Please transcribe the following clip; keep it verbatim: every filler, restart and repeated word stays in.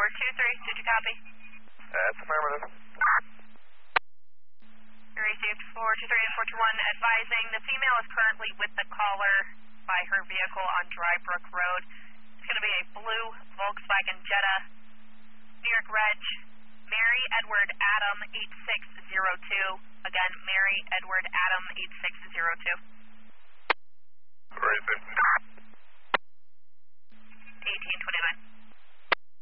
two three, did you copy? That's affirmative. You received four two three and four two one advising the female is currently with the caller by her vehicle on Dry Brook Road. It's going to be a blue Volkswagen Jetta, New York Reg, Mary Edward Adam eight six zero two. Again, Mary Edward Adam eight six zero two. Where is it? eighteen twenty-nine.